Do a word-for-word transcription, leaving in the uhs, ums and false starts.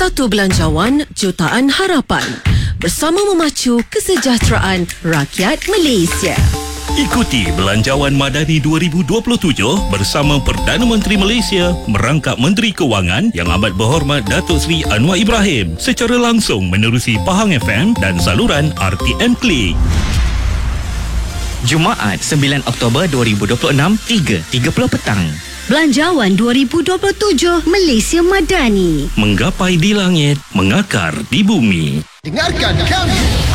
Satu belanjawan jutaan harapan bersama memacu kesejahteraan rakyat Malaysia. Ikuti Belanjawan Madani dua ribu dua puluh tujuh bersama Perdana Menteri Malaysia merangkap Menteri Kewangan Yang Amat Berhormat Datuk Seri Anwar Ibrahim secara langsung menerusi Pahang F M dan saluran R T M Klik. Jumaat sembilan Oktober dua ribu dua puluh enam, tiga tiga puluh petang. Belanjawan dua ribu dua puluh tujuh Malaysia Madani. Menggapai di langit, mengakar di bumi. Dengarkan kami